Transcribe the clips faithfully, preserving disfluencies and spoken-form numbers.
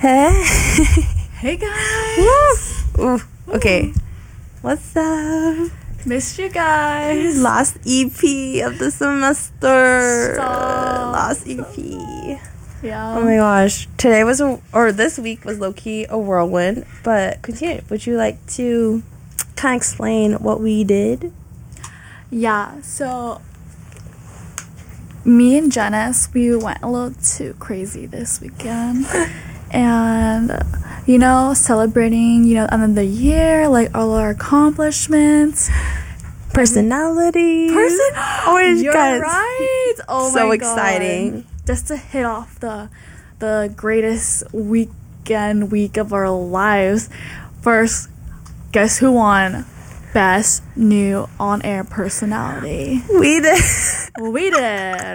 Hey. Hey guys. Woo. Ooh. Okay. What's up? Missed you guys. Last E P of the semester. Stop. Last E P. Yeah. Oh my gosh. Today was a, or this week was low-key a whirlwind. But continue. Would you like to kind of explain what we did? Yeah. So me and Janice, we went a little too crazy this weekend. And, you know, celebrating, you know, end of the year, like all our accomplishments. Personalities. Person. Oh my You're God. right. Oh So my exciting. God. Just to hit off the the greatest weekend week of our lives. First, guess who won Best New On-Air Personality? We did. We did.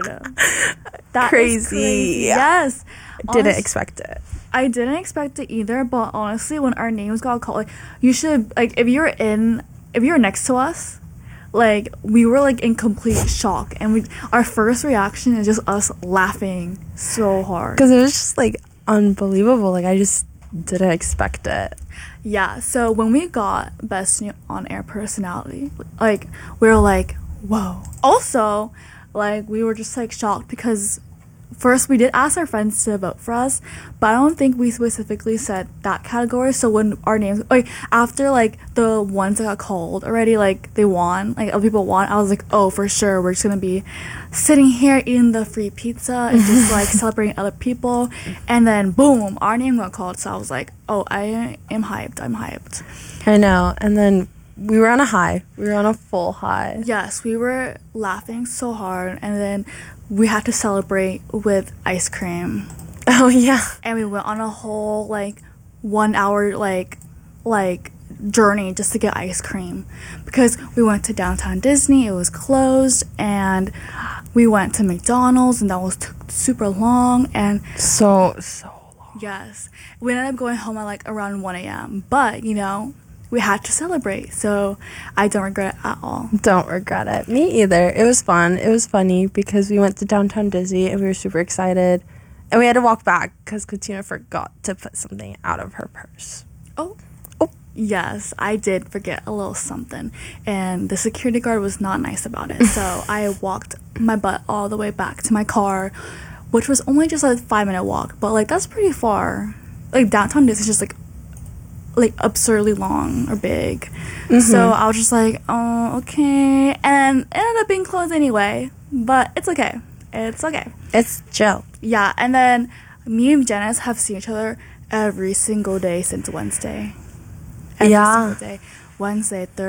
That Crazy. is crazy. Yes. Didn't Honest- expect it. I didn't expect it either, but honestly, when our names got called, like, you should, like, if you're in, if you're next to us, like, we were, like, in complete shock, and we, our first reaction is just us laughing so hard. Because it was just, like, unbelievable. Like, I just didn't expect it. Yeah, so when we got Best New On-Air Personality, like, we were like, whoa. Also, like, we were just, like, shocked because first, we did ask our friends to vote for us, but I don't think we specifically said that category. So when our names, like, after, like, the ones that got called already, like, they won, like, other people won, I was like, oh, for sure, we're just gonna be sitting here eating the free pizza and just, like, celebrating other people. And then, boom, our name got called, so I was like, oh, I am hyped, I'm hyped. I know. And then we were on a high. We were on a full high. Yes, we were laughing so hard, and then we had to celebrate with ice cream. Oh, yeah. And we went on a whole, like, one hour, like, like, journey just to get ice cream. Because we went to Downtown Disney, it was closed, and we went to McDonald's, and that was t- super long, and So, so long. yes, we ended up going home at, like, around one a.m., but, you know, we had to celebrate, so I don't regret it at all. Don't regret it. Me either. It was fun. It was funny because we went to Downtown Disney and we were super excited. And we had to walk back because Katina forgot to put something out of her purse. Oh. Oh. Yes, I did forget a little something, and the security guard was not nice about it. So I walked my butt all the way back to my car, which was only just a five minute walk, but like that's pretty far. Like Downtown Disney is just like like absurdly long or big. Mm-hmm. So I was just like, oh, okay, and it ended up being closed anyway, but it's okay. It's okay. It's Joe. Yeah, and then me and Janice have seen each other every single day since Wednesday. Every Yeah. single day. Wednesday, Thursday.